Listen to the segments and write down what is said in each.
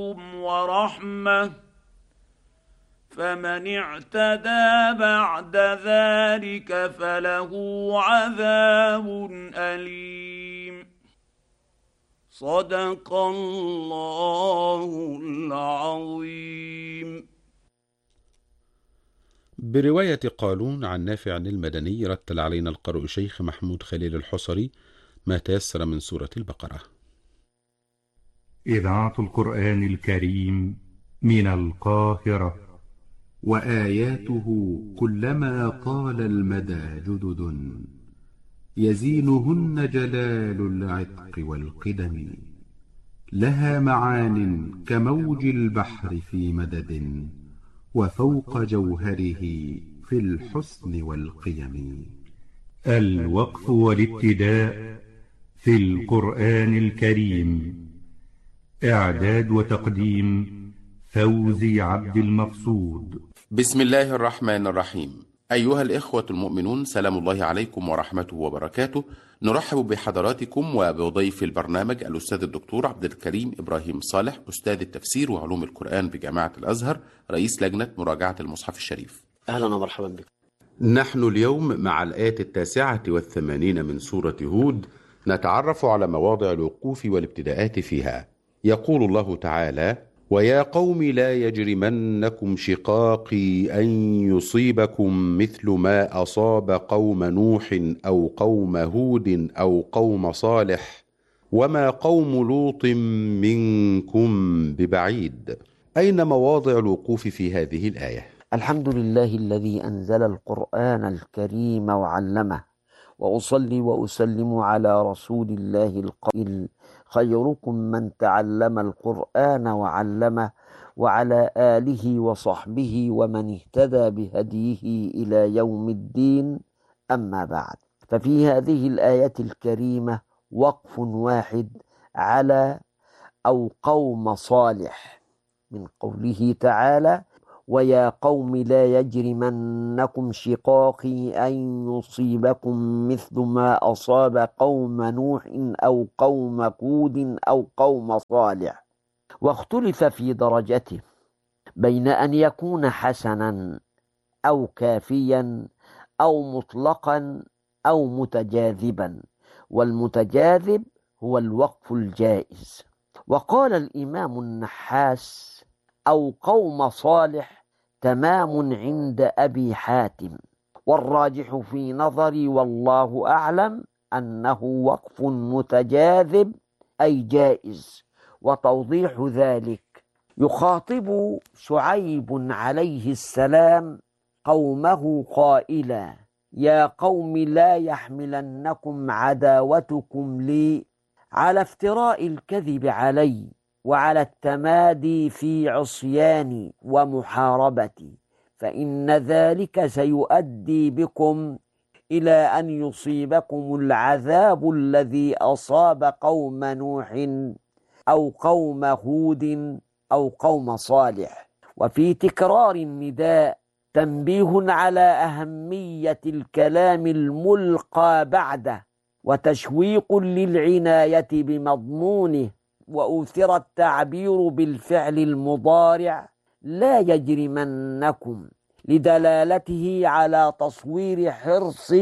ورحمة، فمن اعتدى بعد ذلك فله عذاب أليم. صدق الله العظيم. برواية قالون عن نافع المدني رتل علينا القارئ شيخ محمود خليل الحصري ما تيسر من سورة البقرة. إذاعة القرآن الكريم من القاهرة. وآياته كلما طال المدى جدد، يزينهن جلال العتق والقدم، لها معان كموج البحر في مدد، وفوق جوهره في الحسن والقيم. الوقف والابتداء في القرآن الكريم. إعداد وتقديم فوزي عبد المقصود. بسم الله الرحمن الرحيم. أيها الإخوة المؤمنون، سلام الله عليكم ورحمته وبركاته. نرحب بحضراتكم وبضيف البرنامج الأستاذ الدكتور عبد الكريم إبراهيم صالح، أستاذ التفسير وعلوم القرآن بجامعة الأزهر، رئيس لجنة مراجعة المصحف الشريف. أهلا ومرحبا بكم. نحن اليوم مع الآية 89 من سورة هود، نتعرف على مواضع الوقوف والابتداءات فيها. يقول الله تعالى: ويا قوم لا يجرمنكم شقاقي أن يصيبكم مثل ما أصاب قوم نوح أو قوم هود أو قوم صالح وما قوم لوط منكم ببعيد. أين مواضع الوقوف في هذه الآية؟ الحمد لله الذي أنزل القرآن الكريم وعلمه، وأصلي وأسلم على رسول الله القائل: خيركم من تعلم القرآن وعلمه، وعلى آله وصحبه ومن اهتدى بهديه إلى يوم الدين. أما بعد، ففي هذه الآية الكريمة وقف واحد على أو قوم صالح، من قوله تعالى: ويا قوم لا يجرمنكم شقاقي أن يصيبكم مثل ما أصاب قوم نوح أو قوم هود أو قوم صالح. واختلف في درجته بين أن يكون حسنا أو كافيا أو مطلقا أو متجاذبا، والمتجاذب هو الوقف الجائز. وقال الإمام النحاس: أو قوم صالح تمام عند أبي حاتم، والراجح في نظري والله أعلم أنه وقف متجاذب أي جائز. وتوضيح ذلك: يخاطب شعيب عليه السلام قومه قائلا: يا قوم لا يحملنكم عداوتكم لي على افتراء الكذب علي، وعلى التمادي في عصياني ومحاربتي، فإن ذلك سيؤدي بكم إلى أن يصيبكم العذاب الذي أصاب قوم نوح أو قوم هود أو قوم صالح. وفي تكرار النداء تنبيه على أهمية الكلام الملقى بعده، وتشويق للعناية بمضمونه. وأثر التعبير بالفعل المضارع لا يجرمنكم لدلالته على تصوير حرص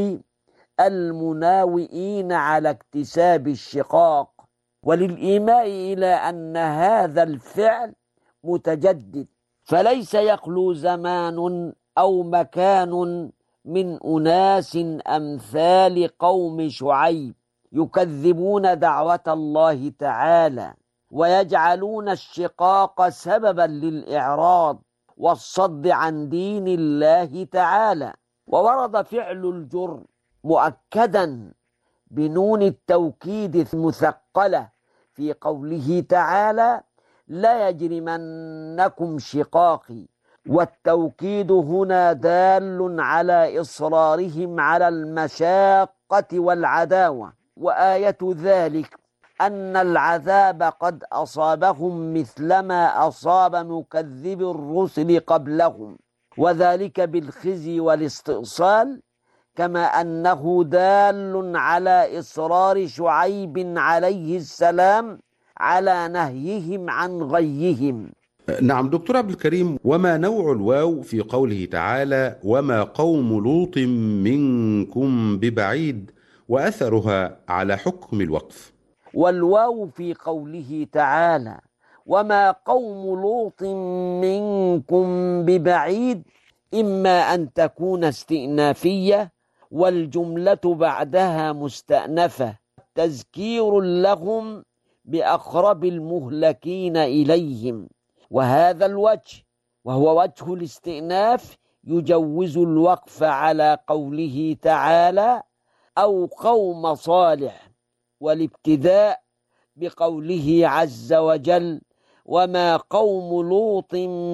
المناوئين على اكتساب الشقاق، وللإيماء إلى أن هذا الفعل متجدد، فليس يخلو زمان أو مكان من أناس أمثال قوم شعيب يكذبون دعوة الله تعالى، ويجعلون الشقاق سببا للإعراض والصد عن دين الله تعالى. وورد فعل الجر مؤكدا بنون التوكيد المثقلة في قوله تعالى: لا يجرمنكم شقاقي، والتوكيد هنا دال على إصرارهم على المشاقة والعداوة. وآية ذلك أن العذاب قد أصابهم مثلما أصاب مكذب الرسل قبلهم، وذلك بالخزي والاستئصال، كما أنه دال على إصرار شعيب عليه السلام على نهيهم عن غيهم. نعم دكتور عبد الكريم، وما نوع الواو في قوله تعالى وما قوم لوط منكم ببعيد وأثرها على حكم الوقف؟ والواو في قوله تعالى وما قوم لوط منكم ببعيد إما أن تكون استئنافية والجملة بعدها مستأنفة تذكير لهم بأقرب المهلكين إليهم، وهذا الوجه وهو وجه الاستئناف يجوز الوقف على قوله تعالى أو قوم صالح، والابتداء بقوله عز وجل وما قوم لوط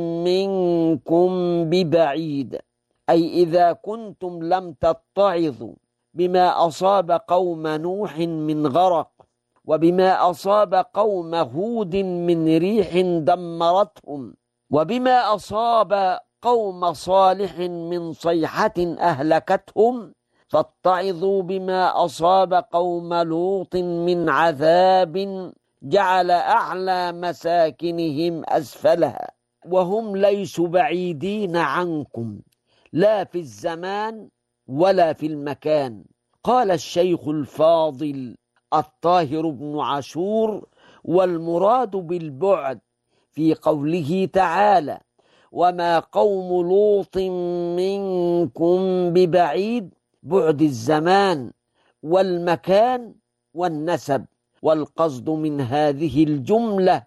منكم ببعيد، أي إذا كنتم لم تتعظوا بما أصاب قوم نوح من غرق وبما أصاب قوم هود من ريح دمرتهم وبما أصاب قوم صالح من صيحة أهلكتهم، فاتعظوا بما أصاب قوم لوط من عذاب جعل أعلى مساكنهم أسفلها وهم ليسوا بعيدين عنكم لا في الزمان ولا في المكان. قال الشيخ الفاضل الطاهر بن عاشور والمراد بالبعد في قوله تعالى وما قوم لوط منكم ببعيد بعد الزمان والمكان والنسب، والقصد من هذه الجملة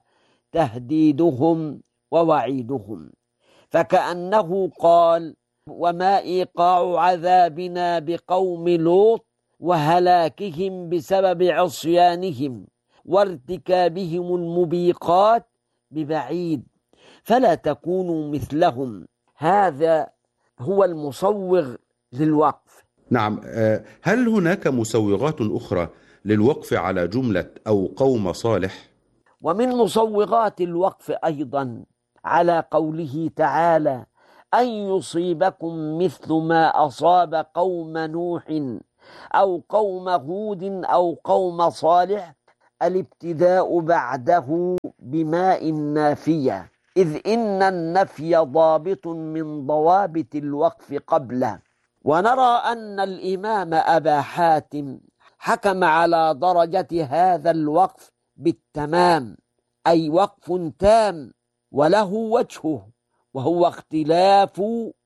تهديدهم ووعيدهم، فكأنه قال وما إيقاع عذابنا بقوم لوط وهلاكهم بسبب عصيانهم وارتكابهم المبيقات ببعيد، فلا تكونوا مثلهم. هذا هو المصوغ للوقف. نعم، هل هناك مسوغات أخرى للوقف على جملة أو قوم صالح؟ ومن مصوغات الوقف أيضا على قوله تعالى أن يصيبكم مثل ما أصاب قوم نوح أو قوم هود أو قوم صالح، الابتداء بعده بماء نافية، إذ إن النفي ضابط من ضوابط الوقف قبله. ونرى أن الإمام أبا حاتم حكم على درجة هذا الوقف بالتمام، أي وقف تام، وله وجهه وهو اختلاف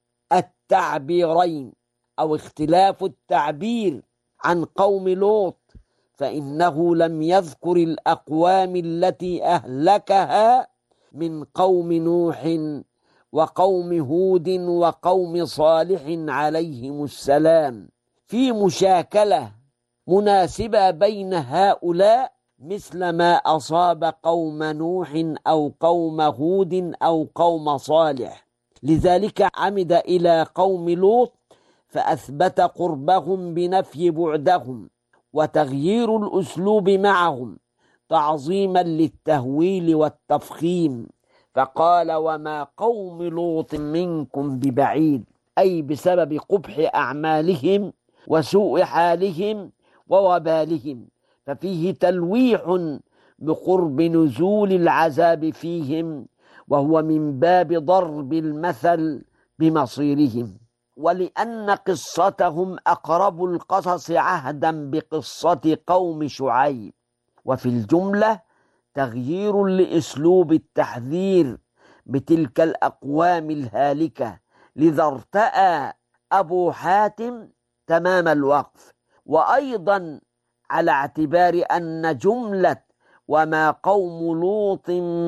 التعبيرين أو اختلاف التعبير عن قوم لوط، فإنه لم يذكر الأقوام التي أهلكها من قوم نوح وقوم هود وقوم صالح عليهم السلام، في مشاكلة مناسبة بين هؤلاء مثل ما أصاب قوم نوح أو قوم هود أو قوم صالح، لذلك عمد إلى قوم لوط فأثبت قربهم بنفي بعدهم وتغيير الأسلوب معهم تعظيما للتهويل والتفخيم، فقال وما قوم لوط منكم ببعيد، أي بسبب قبح أعمالهم وسوء حالهم ووبالهم، ففيه تلويح بقرب نزول العذاب فيهم، وهو من باب ضرب المثل بمصيرهم، ولأن قصتهم أقرب القصص عهدا بقصة قوم شعيب، وفي الجملة تغيير لأسلوب التحذير بتلك الأقوام الهالكة، لذا ارتأى أبو حاتم تمام الوقف. وأيضا على اعتبار أن جملة وما قوم لوط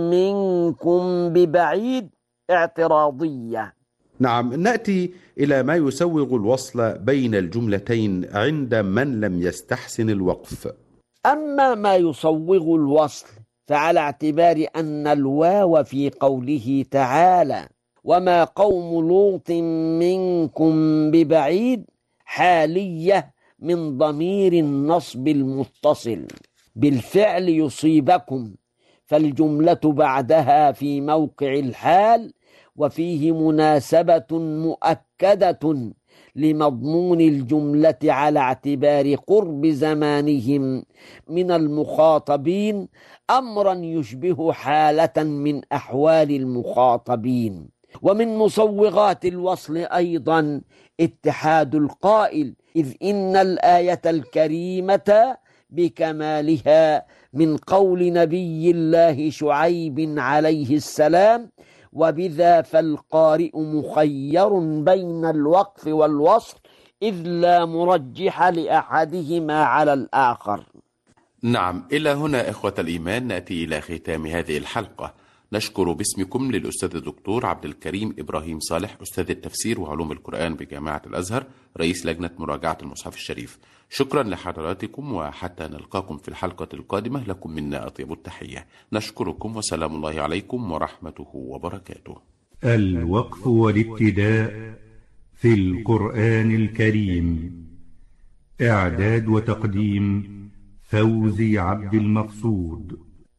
منكم ببعيد اعتراضية. نعم، نأتي إلى ما يسوغ الوصل بين الجملتين عند من لم يستحسن الوقف. أما ما يصوغ الوصل فعلى اعتبار أن الواو في قوله تعالى وما قوم لوط منكم ببعيد حالية من ضمير النصب المتصل بالفعل يصيبكم، فالجملة بعدها في موقع الحال، وفيه مناسبة مؤكدة لمضمون الجملة على اعتبار قرب زمانهم من المخاطبين أمرا يشبه حالة من أحوال المخاطبين. ومن مصوغات الوصل أيضا اتحاد القائل، إذ إن الآية الكريمة بكمالها من قول نبي الله شعيب عليه السلام: وبذا فالقارئ مخير بين الوقف والوصل إذ لا مرجح لأحدهما على الآخر. نعم، إلى هنا إخوة الإيمان نأتي إلى ختام هذه الحلقة. نشكر باسمكم للأستاذ الدكتور عبد الكريم إبراهيم صالح، أستاذ التفسير وعلوم القرآن بجامعة الأزهر، رئيس لجنة مراجعة المصحف الشريف. شكرا لحضراتكم، وحتى نلقاكم في الحلقة القادمة لكم منا أطيب التحية. نشكركم وسلام الله عليكم ورحمته وبركاته. الوقف والابتداء في القرآن الكريم، إعداد وتقديم فوزي عبد المقصود.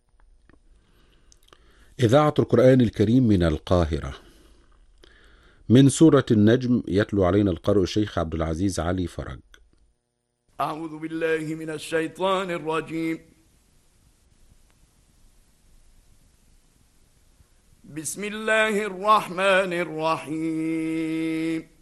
إذاعة القرآن الكريم من القاهرة. من سورة النجم يتلو علينا القارئ الشيخ عبد العزيز علي فرج. أعوذ بالله من الشيطان الرجيم. بسم الله الرحمن الرحيم.